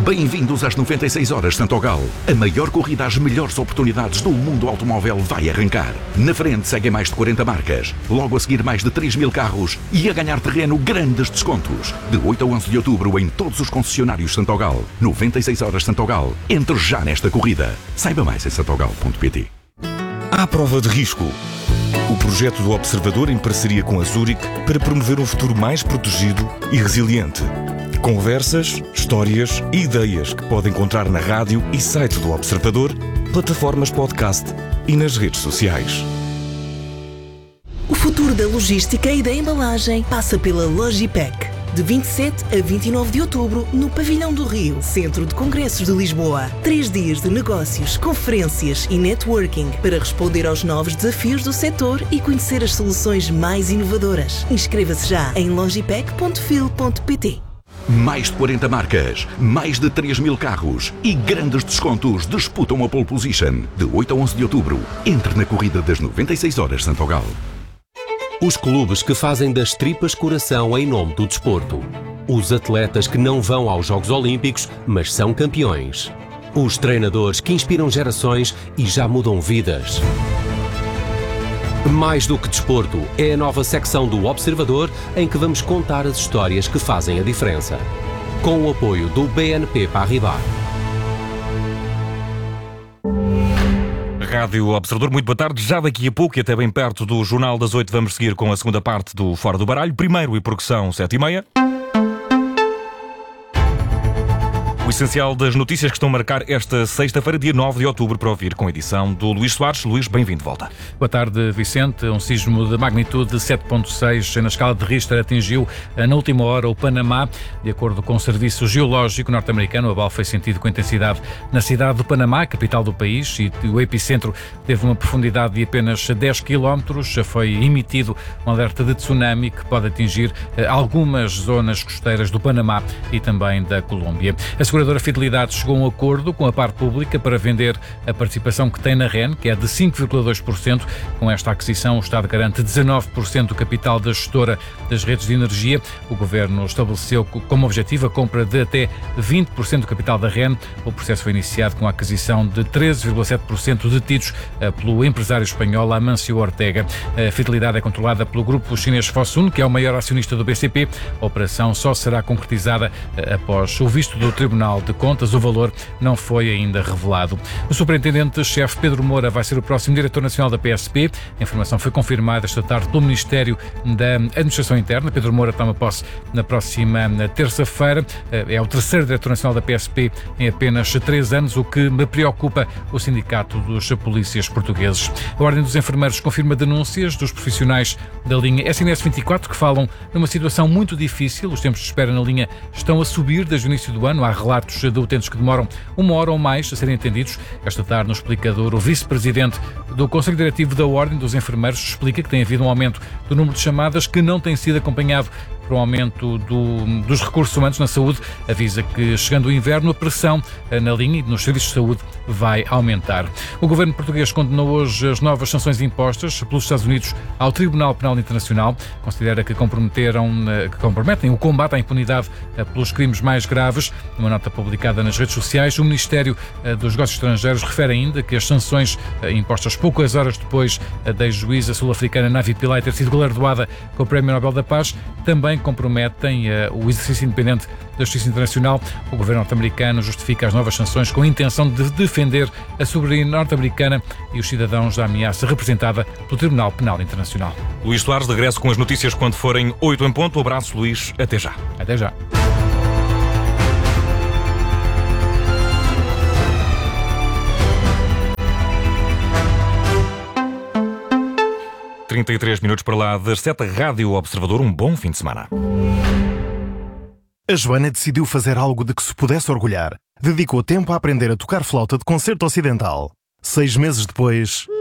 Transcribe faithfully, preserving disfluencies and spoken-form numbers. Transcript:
Bem-vindos às noventa e seis horas Santogal. A maior corrida às melhores oportunidades do mundo automóvel vai arrancar. Na frente seguem mais de quarenta marcas, logo a seguir mais de três mil carros e a ganhar terreno grandes descontos. De oito a onze de outubro em todos os concessionários Santogal. noventa e seis horas Santogal. Entre já nesta corrida. Saiba mais em santogal ponto pt. À prova de risco. O projeto do Observador em parceria com a Zurich para promover um futuro mais protegido e resiliente. Conversas, histórias e ideias que pode encontrar na rádio e site do Observador, plataformas podcast e nas redes sociais. O futuro da logística e da embalagem passa pela Logipec. De vinte e sete a vinte e nove de outubro, no Pavilhão do Rio, Centro de Congressos de Lisboa. Três dias de negócios, conferências e networking para responder aos novos desafios do setor e conhecer as soluções mais inovadoras. Inscreva-se já em logipec ponto fil ponto pt. Mais de quarenta marcas, mais de três mil carros e grandes descontos disputam a pole position. De oito a onze de outubro, entre na corrida das noventa e seis horas Santogal. Os clubes que fazem das tripas coração em nome do desporto. Os atletas que não vão aos Jogos Olímpicos, mas são campeões. Os treinadores que inspiram gerações e já mudam vidas. Mais do que desporto, é a nova secção do Observador em que vamos contar as histórias que fazem a diferença. Com o apoio do B N P Paribas. Rádio Observador, muito boa tarde. Já daqui a pouco e até bem perto do Jornal das oito vamos seguir com a segunda parte do Fora do Baralho. Primeiro e porque são sete e meia. O essencial das notícias que estão a marcar esta sexta-feira, dia nove de outubro, para ouvir com a edição do Luís Soares. Luís, bem-vindo de volta. Boa tarde, Vicente. Um sismo de magnitude de sete ponto seis na escala de Richter atingiu na última hora o Panamá. De acordo com o Serviço Geológico norte-americano, o abalo foi sentido com intensidade na cidade do Panamá, capital do país, e o epicentro teve uma profundidade de apenas dez quilómetros. Foi emitido um alerta de tsunami que pode atingir algumas zonas costeiras do Panamá e também da Colômbia. A A seguradora Fidelidade chegou a um acordo com a parte pública para vender a participação que tem na R E N, que é de cinco vírgula dois por cento. Com esta aquisição, o Estado garante dezanove por cento do capital da gestora das redes de energia. O Governo estabeleceu como objetivo a compra de até vinte por cento do capital da R E N. O processo foi iniciado com a aquisição de treze vírgula sete por cento detidos pelo empresário espanhol Amancio Ortega. A Fidelidade é controlada pelo grupo chinês Fosun, que é o maior acionista do B C P. A operação só será concretizada após o visto do Tribunal de Contas. O valor não foi ainda revelado. O superintendente-chefe Pedro Moura vai ser o próximo diretor nacional da P S P. A informação foi confirmada esta tarde pelo Ministério da Administração Interna. Pedro Moura toma posse na próxima terça-feira. É o terceiro diretor nacional da P S P em apenas três anos, o que me preocupa o Sindicato dos Polícias Portugueses. A Ordem dos Enfermeiros confirma denúncias dos profissionais da linha S N S vinte e quatro que falam numa situação muito difícil. Os tempos de espera na linha estão a subir desde o início do ano. Há relatos de utentes que demoram uma hora ou mais a serem atendidos. Esta tarde, no explicador, o vice-presidente do Conselho Diretivo da Ordem dos Enfermeiros explica que tem havido um aumento do número de chamadas que não tem sido acompanhado por um aumento do, dos recursos humanos na saúde. Avisa que, chegando o inverno, a pressão na linha e nos serviços de saúde vai aumentar. O governo português condenou hoje as novas sanções impostas pelos Estados Unidos ao Tribunal Penal Internacional. Considera que comprometeram, que comprometem o combate à impunidade pelos crimes mais graves. Numa nota publicada nas redes sociais, o Ministério dos Negócios Estrangeiros refere ainda que as sanções impostas poucas horas depois da juíza sul-africana Navi Pillay ter sido galardoada com o Prémio Nobel da Paz também comprometem uh, o exercício independente da Justiça Internacional. O governo norte-americano justifica as novas sanções com a intenção de defender a soberania norte-americana e os cidadãos da ameaça representada pelo Tribunal Penal Internacional. Luís Soares, de regresso com as notícias quando forem oito em ponto. Um abraço, Luís. Até já. Até já. trinta e três minutos para lá das sete, Rádio Observador. Um bom fim de semana. A Joana decidiu fazer algo de que se pudesse orgulhar. Dedicou tempo a aprender a tocar flauta de concerto ocidental. Seis meses depois...